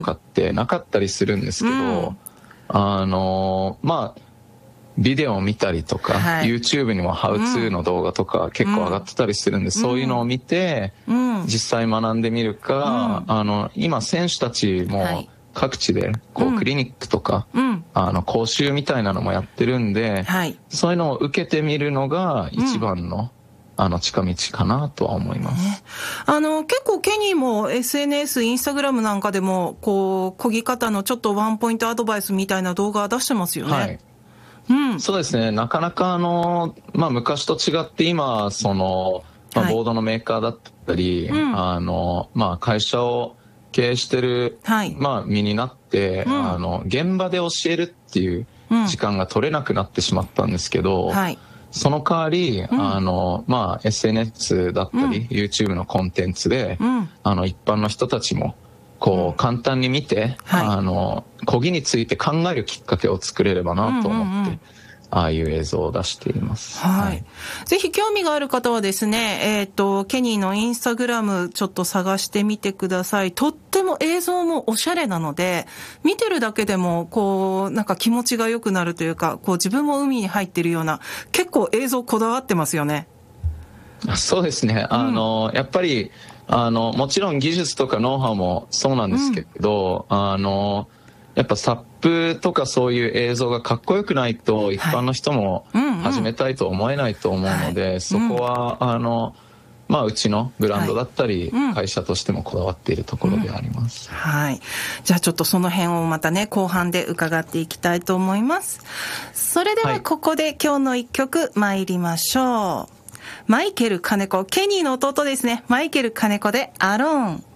かってなかったりするんですけど、まあビデオを見たりとか、はい、YouTube にもハウツーの動画とか結構上がってたりするんで、そういうのを見て、実際学んでみるか、今選手たちも各地でこうクリニックとか、講習みたいなのもやってるんで、そういうのを受けてみるのが一番の、近道かなとは思います。 結構ケニーも SNS、インスタグラムなんかでも、こう、漕ぎ方のちょっとワンポイントアドバイスみたいな動画出してますよね。 はい。そうですね。なかなか昔と違って今、ボードのメーカーだったり、会社を経営してる、身になって、現場で教えるっていう時間が取れなくなってしまったんですけど、その代わり、SNS だったり、YouTube のコンテンツで、一般の人たちも、こう、簡単に見て、漕ぎについて考えるきっかけを作れればなと思って、ああいう映像を出しています。 はい。ぜひ興味がある方はですね、ケニーのインスタグラムちょっと探してみてください。とっても映像もおしゃれなので、見てるだけでも、こう、なんか気持ちが良くなるというか、こう自分も海に入ってるような、結構映像こだわってますよね。 そうですね。やっぱり、もちろん技術とかノウハウもそうなんですけど、やっぱサップとかそういう映像がかっこよくないと一般の人も始めたいと思えないと思うので、そこはうちのブランドだったり、会社としてもこだわっているところであります。 はい。じゃあちょっとその辺をまたね、後半で伺っていきたいと思います。それではここで今日の一曲参りましょう。マイケル金子、ケニーの弟ですね。マイケル金子でアローン。